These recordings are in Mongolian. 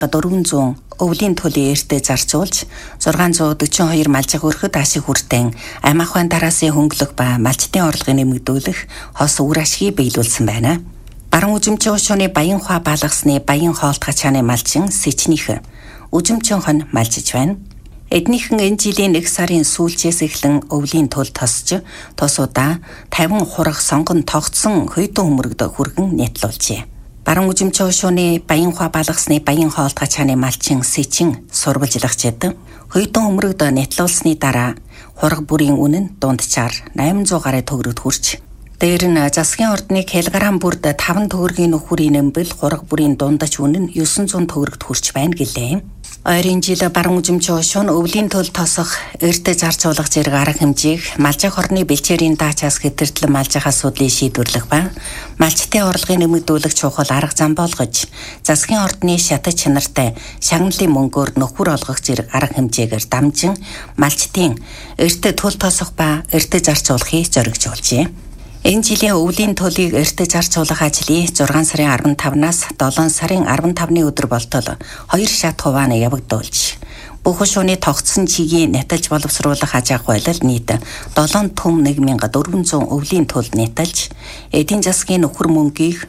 400 өвлийн төлөв эртээ зарцуулж 642 малжиг өрхөд ашиг хүртэн амь ахуйн тарасын хөнгөлөх ба малчтын орлогыг нэмэгдүүлэх хос үр ашгийг биелүүлсэн байна. Баруун үзэмжийн хошууны баян хаа балгасны баян хоолт хачааны малчин сэчнийх үзэмжийн хон малжиж байна. Эднийхэн энэ жилийн 1 сарын сүүлчээс эхлэн өвлийн төл тосч тусуудаа 50 хураг сонгон тогтсон хөйдөн хөмрөгдө хүргэн нэтлүүлжээ. Баруун үзэмжийн хошууны баян хаа балгасны баян хоолт хачааны малчин сэчин сурвалжлагчид хөйдөн хөмрөгдө нэтлүүлсний дараа хураг бүрийн үнэ нь дунджаар 800 гаруй төгрөгт хүрч дээр нь засгийн ордны килограмм бүрд 5 төгрөгийн нөхөрийн нэмбэл хураг бүрийн дундаж үнэ нь 900 төгрөгт хүрч байна гэлээ. Ойрын жил баруун үзэмжийн хошуу нь өвлийн төл тосох эртээ зарцуулах зэрэг арга хэмжээг малжих орны бэлчээрийн даачаас хэтэртлэн малжих асуудлыг шийдвэрлэх ба малчтын орлогыг нэмэгдүүлэх чухал арга зам болгож засгийн ордны шатаж чанартай шагналын мөнгөөр нөхөр олгох зэрэг арга хэмжээгээр дамжин малчтын эртээ төл тосох ба эртээ зарцуулахыг зоригжуулжээ. Энэ жилийн өвлийн төлийг эртээ зарцуулах ажлыг 6 сарын 15-наас 7 сарын 15-ны өдөр болтол 2 шат хуваана явагдуулж бүх хошууны тогтсон чигийг нэтэлж боловсруулах аж ахуй байлал нийт 7 түм 1400 өвлийн төлд нэтэлж эдийн засгийн нөхөр мөнгийг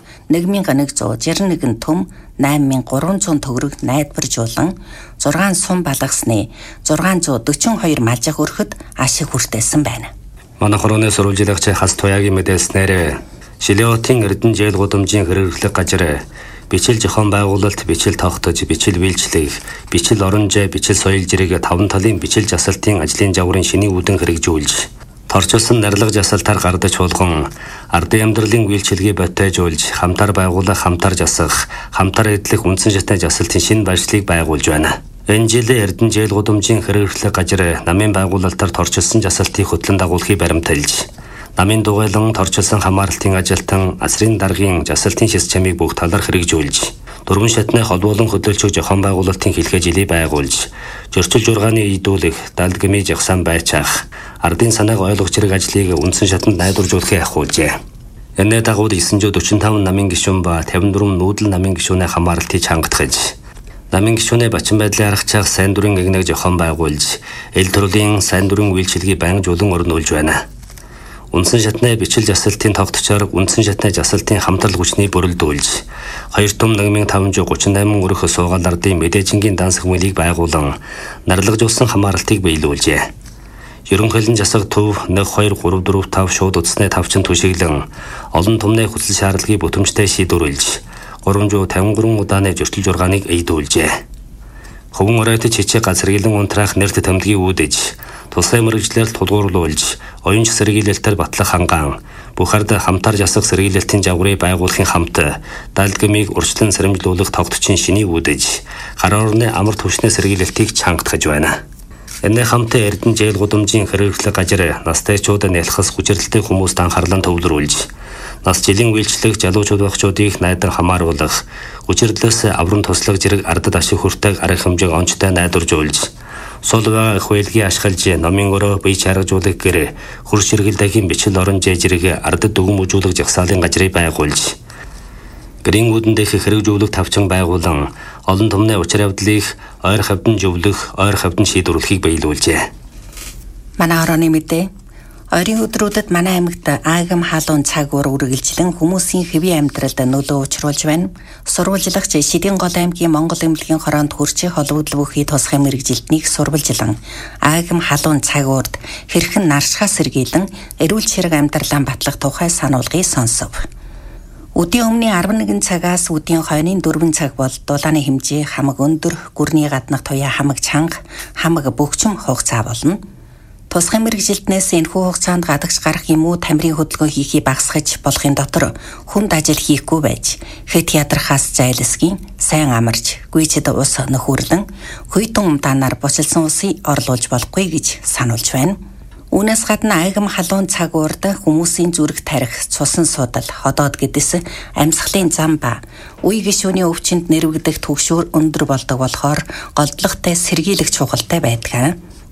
1161 түм 8300 төгрөг найдваржуулан 6 сум балгасны 642 малжих өрхөд ашиг хүртээсэн байна. Манай хорооны сурвалжлагч хас туяагийн мэдээлснээр Шилиотын Эрдэнэ жээл гудамжийн хэрэглэх газар бичил зохион байгуулалт, бичил тогтож, бичил биелжлэх, бичил оронжээ, бичил соёл зэрэг 5 талын бичил жасалтын ажлын загварын шиний үүдэн хэрэгжүүлж торчилсан нарилга жасалтаар гардаж чуулган ардын амьдралын үйлчилгээ ботойжуулж хамтаар байгуулах, хамтаар жасах, хамтаар эдлэх үндсэн шатны жасалтын шинэ баяршлыг байгуулж байна. Энэ жил Эрдэнэ жээл гудамжийн хэрэглэх газар намын байгуулалтаар торчилсан жасалтыг хөтлөн дагуулахыг баримталж, намын дугуйлан торчилсан хамаарлалтын ажилтан асрын даргын жасалтын шис чамыг бүх талаар хэрэгжүүлж, дөрвөн шатны холбоолон хөдөлгөөч зохион байгуулалтын хэлхээ жилийг байгуулж, зөрчил жургааны ийдүүлэх, далд гмий жагсаан байцаах, ардын санааг ойлгох зэрэг ажлыг үндсэн шатанд найдваржуулахыг ахуулжээ. Энэний дагуу 945 намын гишүүн ба 54 нүүдэл намын гишүүнээ хамаарлтыг хангатгаж, намын гишүүнээ бачин байдлын аргачлах сайн дурын эгнэг зохион байгуулж, эл төрлийн сайн дурын үйлчилгээг байнгажуулан өрнүүлж байна. Үндсэн шатны бичил жасалтын тогтцоор үндсэн шатны жасалтын хамтрал хүчний бүрэлдүүлж, 2 том 1538 өрх суугаал ардын мэдээжингийн дансаг мөлийг байгуулан, нарлагжуулсан хамаарлтыг биелүүлжээ. Ерөнхийлөн жасаг төв 1 2 3 4 5 шууд утасны тавчин түшиглэн, олон томны хүсэл шаардлагыг бүтэмжтэй шийдвэрлэж, 353 удааны зөрчил жургааныг эйдүүлжээ. Хөвөн оройд чичээ газрыглан унтраах нэрт тэмдгийг үүдэж, тусгай мэрэгжлээр тулгуурлуулж, оюун сэргийлэлтээр батлах хангаан, бүхард хамтаар жасах сэргийлэлтийн загварыг байгуулахын хамт, далд гмийг урьдчилан сэрэмжлүүлэх тогтчин шинийг үүдэж, гар орны амар түвшний сэргийлэлтийг чангатгаж байна. Энэний хамт Эрдэнэ жээл гудамжийн хэрэглэх газар настайчууд нялхас хүчирэлтэй хүмүүст анхаарлан төвлөрүүлж, нас жилийн үйлчлэх залуучууд багчуудыг найдар хамааруулах, хүчирлээс аврам туслах зэрэг ардад ашиг хүртээх арга хэмжээг онцтой найдваржуулж, сул байгаа их байлгийг ашиглаж номын өрөө бие чаргажуулах гэр хурц ширгэлдэхийн бичил оронжээ зэрэг ардад дүгм үзүүлэх жагсаалын газрыг байгуулж, гэрийн үүдэндх хэрэгжүүлэх тавчин байгуулан, олон томны учир явдлыг ойр хавьдан зөвлөх, ойр хавьдан шийдвэрлэхийг биелүүлжээ. Манай хорооны мэдээ ойрын өдрүүдэд манай аймагт аагам халуун цаг уур үргэлжлэн хүмүүсийн хэвийн амьдралд нөлөө учруулж байна. Сурвалжлагч Шидийн гол аймгийн Монгол эмнэлгийн хороонд хүрч холбогдол бүхий тусгай мэрэгжилтнийг сурвалжлан аагам халуун цаг уурд хэрхэн наршихаа сэргийлэн эрүүл чирэг амьдралаа батлах тухай сануулгыг сонсов. Өдийн өмнө 11 цагаас өдийн хойны 4 цаг бол дулааны хэмжээ хамаг өндөр, гүрний гаднах туяа хамаг чанга, хамаг бөгчм хугацаа болно. Тусгай мэрэгжилтнээс энэхүү хугацаанд гадагш гарах юм уу тамирын хөдөлгөөн хийхийг багасгаж болохын дотор хүнд ажил хийхгүй байж хэд ядрахаас зайлсхийн сайн амарч гүйцэд ус нөхөрлөн хөйтөн умдаанаар босилсон усыг орлуулж болохгүй гэж сануулж байна. Үүнээс гадна аагам халуун цаг уурд хүмүүсийн зүрх тарих, цусан судал, ходоод гэдэс амьсгалын зам ба үе гишүүний өвчнөд нэрвэгдэх түгшүүр өндөр болдог болохоор голдлоготой сэргийлэх чухалтай байдаг.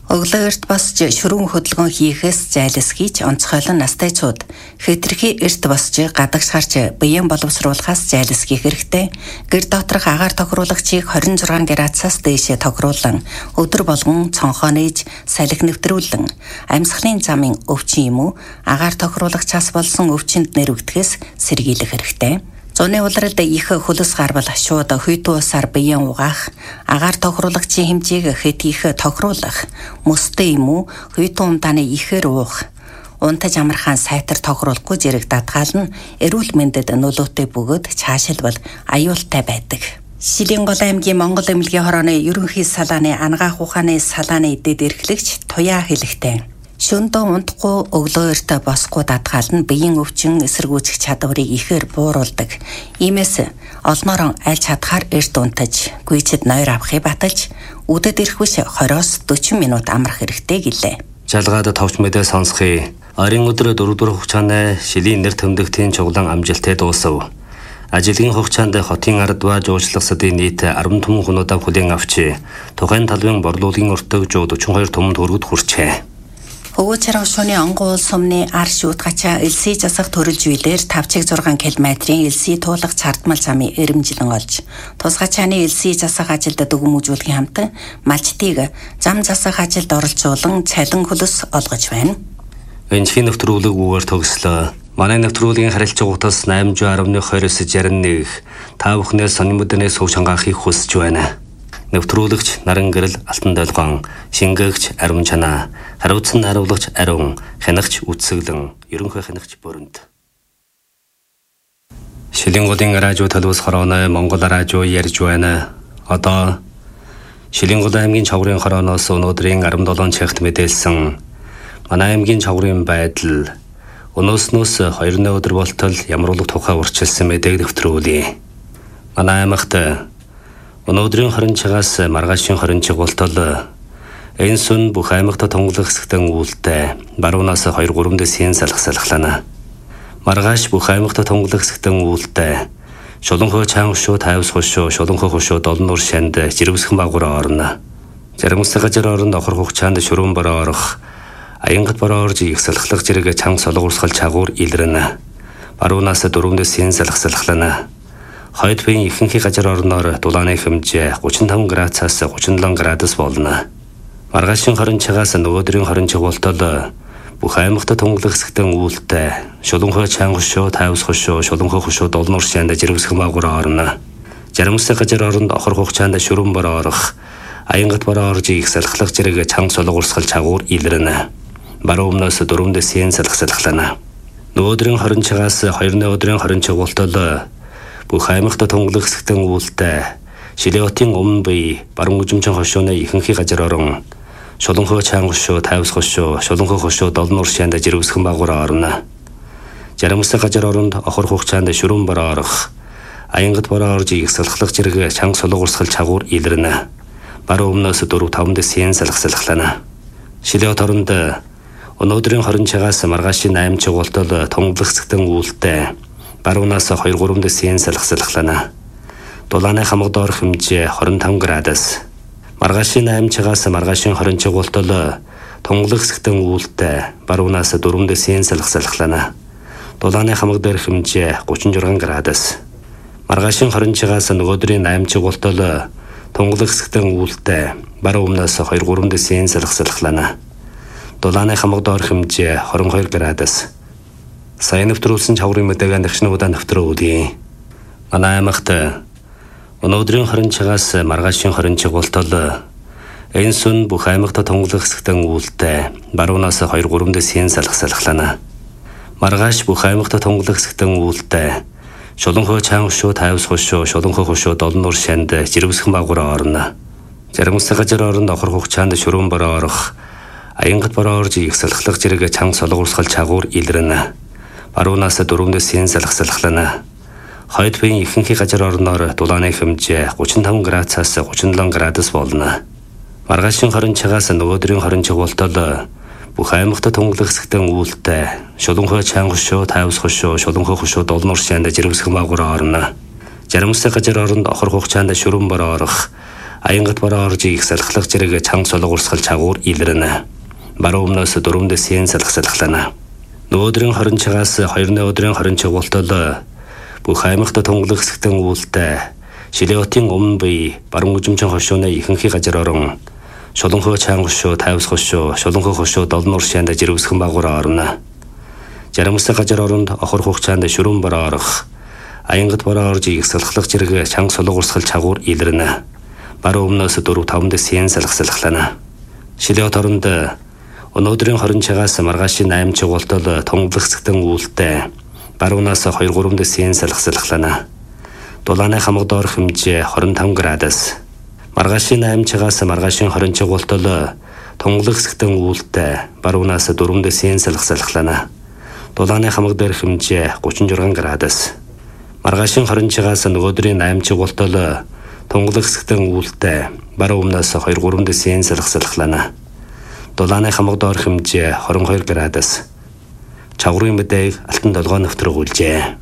Өглөө эрт босч шүрүүн хөдөлгөөн хийхээс зайлсхийж онцгойлон настайчууд хэтэрхий эрт босч гадагш гарч биеийн боловсруулахаас зайлсхийх хэрэгтэй. Гэр доторх агаар тохируулагчийг 26 градусаас дээш тохируулан өдөр болгон цонхоо нээж салхи нэвтрүүлэн амьсгалын замын өвчин юм уу агаар тохируулагчаас болсон өвчинд нэрвэгдэхээс сэргийлэх хэрэгтэй. Зуны улиралд их хөлс гарвал шууд хүйтүү усаар биеийн угаах, агаар тохируулагчийн хэмжээг хэд их тохируулах, мөстэй юм уу хүйтүү умдааны ихээр уух, унтаж амархан сайтар тохируулахгүй зэрэг дадгаал нь эрүүл мэндэд нөлөөтэй бөгөөд цаашилбал аюултай байдаг. Шилэнгол аймгийн Монгол эмнэлгийн хорооны ерөнхий салааны ангаах ухааны салааны эдэд эрхлэгч Туяа хэлэхтэй. Шөндөө унтахгүй өглөө эрт босхгүй дадгаал нь биеийн өвчин эсэргүүцэх чадварыг ихээр бууруулдаг. Иймээс олноороо аль чадхаар эрт унтаж, гүйцэд ноёр авахыг баталж, үдэд ирэх биш 20-40 минут амрах хэрэгтэй гэлээ. Жалгаад товч мэдээ сонсхий. Орын өдөр 4 хугацааны шилийн нэр тэмдэгтийн чуглан амжилттай дуусав. Ажлын хугацаанд хотын ардва жуулчлалсадын нийт 10 түмэн хүнүүдээ хүлээн авчи. Тухайн талбын борлуулалтын өртөг 42 түмэнд хүргэж хүрчээ. Хөвөөчрөө шууны онгуул сумны ар шууд гачаа элсий засах төрөлж үйлээр 5-6 км-ийн элсий туулах цардмал замын эрэмжлэн олж тусгачааны элсий засах ажилд дүгнэмжүүлэхийн хамт малчтыг зам засах ажилд оролцуулан цалин хөлс олгож байна. Энэхийн нэвтрүүлэг үгээр төгслөө. Манай нэвтрүүлгийн харилцаа утас 811-20-61 та бүхнээс сонин мэдэнээс хөв шангаахыг хүсэж байна. Нэвтрүүлэгч Наран Гэрэл Алтан Долгоон, шингээгч Ариун Чанаа, хариуцсан хариулагч Ариун, хянагч Үтсэглэн, ерөнхий хянагч Бөрөнд. Шилэнгодын радио төлөвс хорооны Монгол радио ярьж байна. Одоо Шилэнгод аймгийн чаврын хорооноос өнөөдрийн 17 цагт мэдээлсэн манай аймгийн чаврын байдал өнөөснөөс 2 өдөр болтол ямар улаг тухай урьдчилсан мэдээг нэвтрүүлье. Манай аймагт өнөөдрийн 20 цагаас маргаашийн 20 цаг болтол энэ сүн бүх аймагт тунгалах хэсэгтэн үүлтэй баруунаас 2-3 дэсийн салхална. Маргааш бүх аймагт тунгалах хэсэгтэн үүлтэй Шуланхой чаан хошуу, тайвс хошуу, Шуланхой хошуу, Долон нур шанд жирэмсхэн багуур орно. Жаргамстай газар оронд охор хугацаанд шүрүүн бороо орох, аянгат бороо орж их салхалах зэрэг чанга солонгорсгал чагуур илрэнэ. Баруунаас 4 дэсийн салхална. Хойд бийн ихэнхий газар орноор дулааны хэмжээ 35 градусаас 37 градус болно. Маргаашийн 20 цагаас нөгөөдрийн 20 цаг болтол бүх аймагт тунгалах хэсэгтэн үүлтэй Шуланхой чаан хошуу, тайвс хошуу, Шуланхой хошуу, Долон нур шанд жирэмсхэн багуур орно. Жаргамстай газар оронд охор хугацаанд шүрүүн бороо орох, аянгат бороо орж их салхалах зэрэг чанга солонгорсгал чагуур илрэнэ. Баруун өмнөөс 4 дэсийн салхална. Нөгөөдрийн 20 цагаас 2 өдрийн 20 цаг болтол бүх аймагт тунгалах хэсэгтэн үүлтэй Шилэотын өмнө бие баруун үзэмчин хошууны ихэнхий газар орон Шуланхой чаан хошуу, тайвс хошуу, Шуланхой хошуу, Долон нур шанд жирэмсхэн багуур орно. Жаргамстай газар оронд охор хугацаанд шүрүүн бороо орох, аянгат бороо орж их салхалах зэрэг чанга солонгорсгал чагуур илрэнэ. Баруун өмнөөс 4-5 дэсийн салхална. Шилэот оронд өнөөдрийн 20 цагаас маргаашийн 8 цаг болтол тунгалах хэсэгтэн үүлтэй баруунаас 2-3 дэсийн салхална. Дулааны хамаг доор хэмжээ 25 градус. Маргаашийн 8 цагаас маргаашийн 20 цаг болтол тунгалах хэсэгтэн үүлтэй баруунаас 4 дэсийн салхална. Дулааны хамаг дээр хэмжээ 36 градус. Маргаашийн 20 цагаас нөгөөдрийн 8 цаг болтол тунгалах хэсэгтэн үүлтэй баруун өмнөөс 2-3 дэсийн салхална. Дулааны хамаг доор хэмжээ 22 градус. Сайн нэвтрүүлсэн чаврын мэдээг нэгшнүүдээ нэвтрүүлье. Манай аймагт өнөөдрийн 20 цагаас маргаашийн 20 цаг болтол энэ сүн бүх аймагт тунгалах хэсэгтэн үүлтэй баруунаас 2-3 дэсийн салхална. Маргааш бүх аймагт тунгалах хэсэгтэн үүлтэй Шуланхой чаан хошуу, тайвс хошуу, Шуланхой хошуу, Долон нур шанд жирэмсхэн багуур орно. Жаргамстай газар оронд охор хугацаанд шүрүүн бороо орох, аянгат бороо орж их салхалах зэрэг чанга солонгорсгал чагуур илрэнэ. Баруунаас 4 дэсийн салхална. Хойд бийн ихэнхий газар орноор дулааны хэмжээ 35 градусаас 37 градус болно. Маргаашийн 20 цагаас нөгөөдрийн 20 цаг болтол бүх аймагт тунгалах хэсэгтэн үүлтэй Шуланхой чаан хошуу, тайвс хошуу, Шуланхой хошуу, Долон нур шанд жирэмсхэн багуур орно. Жаргамстай газар оронд охор хугацаанд шүрүүн бороо орох, Аянгат бараа орж их салхлах зэрэг чанга солго урсгал чагуур илэрнэ. Баруун өмнөөс дөрвөндөөс сэн салхалхлана. Өдрийн 20 цагаас 2-ны өдрийн 20 цагуултал бүх аймагт тунгалаг хэсэгтэн үүлтэй Шилиотын өмнө бие баруун гүжимчин хошууны ихэнхий газар орон Шуланхөө чанга хошуу, Тайвас хошуу, Шуланхөө хошуу, Долон уршаанд жирвсхэн багуур орно. Жарамсаг газар оронд охор хугацаанд шүрэн бараа орох. Аянгат бараа орж их салхлах зэрэг чанга солго урсгал чагуур илэрнэ. Баруун өмнөөс 4-5 дэс сэн салхалхлана. Шилиот оронд өнөөдрийн 20 цагаас маргаашийн 8 цагуултал тунгалаг хэсэгтэн үүлтэй баруунаас 2-3 дэс сэн салхалхлана. Дулааны хамаг доор хэмжээ 25 градус. Маргаашийн 8 цагаас маргаашийн 20 цагуултал тунгалаг хэсэгтэн үүлтэй баруунаас 4 дэс сэн салхалхлана. Дулааны хамаг дээр хэмжээ 36 градус. Маргаашийн 20 цагаас нөгөөдрийн 8 цагуултал тунгалаг хэсэгтэн үүлтэй баруун өмнөөс 2-3 дэс сэн салхалхлана. Дулааны хамаг доор хэмжээ 22 градус. Чаврын мэдээг Алтан толгой нэвтрүүлжээ.